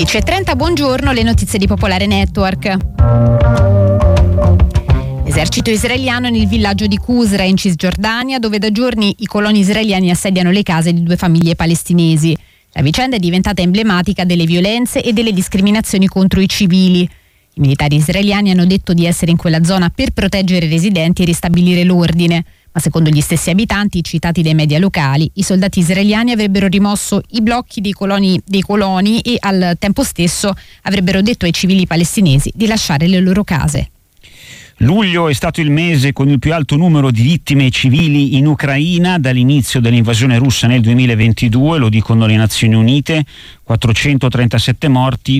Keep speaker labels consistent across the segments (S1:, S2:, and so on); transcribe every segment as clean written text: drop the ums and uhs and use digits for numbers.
S1: 11:30, buongiorno, le notizie di Popolare Network. Esercito israeliano nel villaggio di Qusra in Cisgiordania, dove da giorni i coloni israeliani assediano le case di 2 famiglie palestinesi. La vicenda è diventata emblematica delle violenze e delle discriminazioni contro i civili. I militari israeliani hanno detto di essere in quella zona per proteggere i residenti e ristabilire l'ordine, ma secondo gli stessi abitanti citati dai media locali, i soldati israeliani avrebbero rimosso i blocchi dei coloni e al tempo stesso avrebbero detto ai civili palestinesi di lasciare le loro case.
S2: Luglio è stato il mese con il più alto numero di vittime civili in Ucraina dall'inizio dell'invasione russa nel 2022, lo dicono le Nazioni Unite, 437 morti,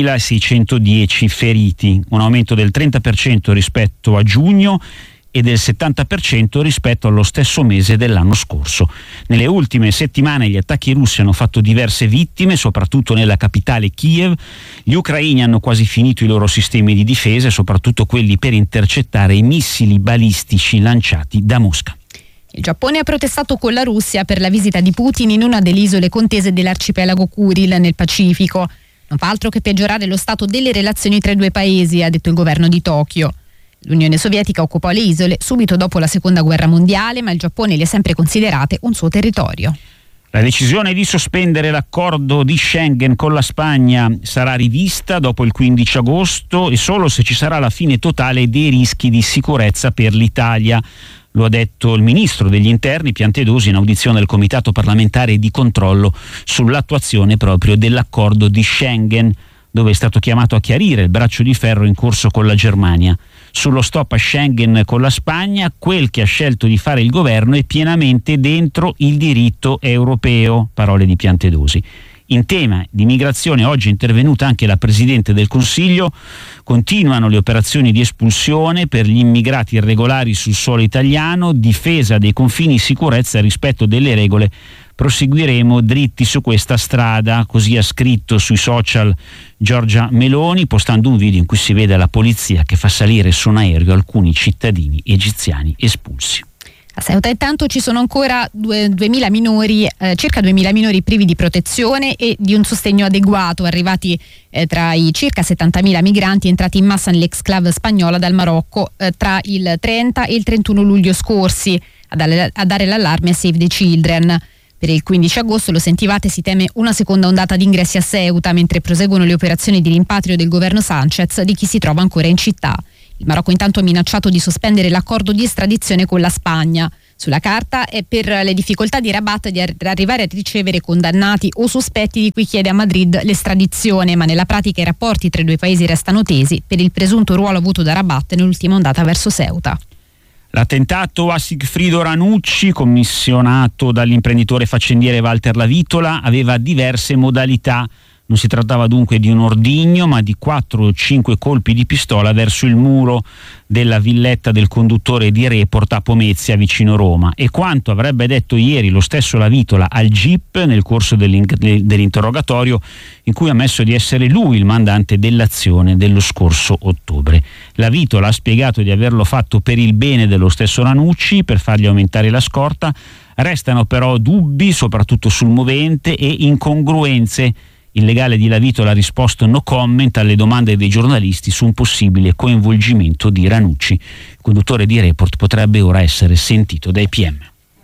S2: 2610 feriti, un aumento del 30% rispetto a giugno e del 70% rispetto allo stesso mese dell'anno scorso. Nelle ultime settimane gli attacchi russi hanno fatto diverse vittime, soprattutto nella capitale Kiev. Gli ucraini hanno quasi finito i loro sistemi di difesa, soprattutto quelli per intercettare i missili balistici lanciati da Mosca.
S1: Il Giappone ha protestato con la Russia per la visita di Putin in una delle isole contese dell'arcipelago Kuril nel Pacifico. Non fa altro che peggiorare lo stato delle relazioni tra i due paesi, ha detto il governo di Tokyo. L'Unione Sovietica occupò le isole subito dopo la Seconda Guerra Mondiale, ma il Giappone le ha sempre considerate un suo territorio.
S2: La decisione di sospendere l'accordo di Schengen con la Spagna sarà rivista dopo il 15 agosto e solo se ci sarà la fine totale dei rischi di sicurezza per l'Italia. Lo ha detto il ministro degli Interni Piantedosi in audizione del Comitato parlamentare di controllo sull'attuazione proprio dell'accordo di Schengen, dove è stato chiamato a chiarire il braccio di ferro in corso con la Germania. Sullo stop a Schengen con la Spagna, quel che ha scelto di fare il governo è pienamente dentro il diritto europeo, parole di Piantedosi. In tema di migrazione oggi è intervenuta anche la Presidente del Consiglio. Continuano le operazioni di espulsione per gli immigrati irregolari sul suolo italiano, difesa dei confini, sicurezza e rispetto delle regole. Proseguiremo dritti su questa strada, così ha scritto sui social Giorgia Meloni, postando un video in cui si vede la polizia che fa salire su un aereo alcuni cittadini egiziani espulsi.
S1: A Ceuta intanto ci sono ancora 2.000 minori, circa 2.000 minori privi di protezione e di un sostegno adeguato, arrivati tra i circa 70.000 migranti entrati in massa nell'exclave spagnola dal Marocco tra il 30 e il 31 luglio scorsi, a dare l'allarme a Save the Children. Per il 15 agosto, lo sentivate, si teme una seconda ondata di ingressi a Ceuta, mentre proseguono le operazioni di rimpatrio del governo Sanchez di chi si trova ancora in città. Il Marocco intanto ha minacciato di sospendere l'accordo di estradizione con la Spagna. Sulla carta è per le difficoltà di Rabat di arrivare a ricevere condannati o sospetti di cui chiede a Madrid l'estradizione, ma nella pratica i rapporti tra i due paesi restano tesi per il presunto ruolo avuto da Rabat nell'ultima ondata verso Ceuta.
S2: L'attentato a Sigfrido Ranucci, commissionato dall'imprenditore faccendiere Walter Lavitola, aveva diverse modalità. Non si trattava dunque di un ordigno, ma di 4 o 5 colpi di pistola verso il muro della villetta del conduttore di Report a Pomezia, vicino Roma. E quanto avrebbe detto ieri lo stesso Lavitola al GIP nel corso dell'interrogatorio, in cui ha ammesso di essere lui il mandante dell'azione dello scorso ottobre. Lavitola ha spiegato di averlo fatto per il bene dello stesso Ranucci, per fargli aumentare la scorta. Restano però dubbi, soprattutto sul movente, e incongruenze. Il legale di Lavitola ha risposto no comment alle domande dei giornalisti su un possibile coinvolgimento di Ranucci. Il conduttore di Report potrebbe ora essere sentito dai PM.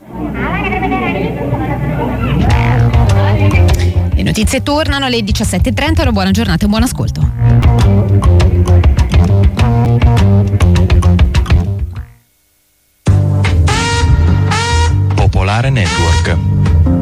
S1: Le notizie tornano alle 17:30, una buona giornata e buon ascolto.
S3: Popolare Network.